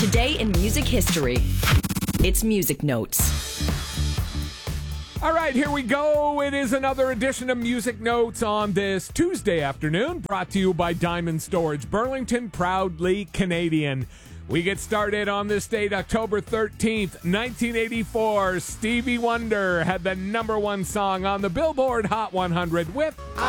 Today in music history. It's Music Notes. All right, here we go. It is another edition of Music Notes on this Tuesday afternoon, brought to you by Diamond Storage Burlington, proudly Canadian. We get started on this date, October 13th, 1984. Stevie Wonder had the #1 song on the Billboard Hot 100 with